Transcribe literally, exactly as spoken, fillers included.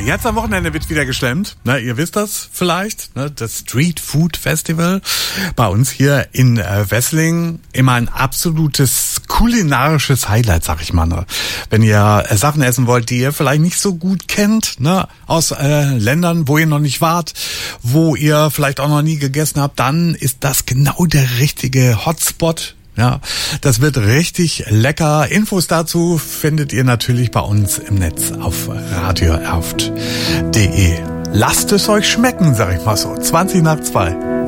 Jetzt am Wochenende wird wieder gestemmt. Ne, ihr wisst das vielleicht. Ne, das Street Food Festival bei uns hier in äh, Wesseling. Immer ein absolutes kulinarisches Highlight, sag ich mal. Ne? Wenn ihr äh, Sachen essen wollt, die ihr vielleicht nicht so gut kennt, ne, aus äh, Ländern, wo ihr noch nicht wart, wo ihr vielleicht auch noch nie gegessen habt, dann ist das genau der richtige Hotspot. Ja, das wird richtig lecker. Infos dazu findet ihr natürlich bei uns im Netz auf radio erft punkt de. Lasst es euch schmecken, sag ich mal so. zwanzig nach zwei.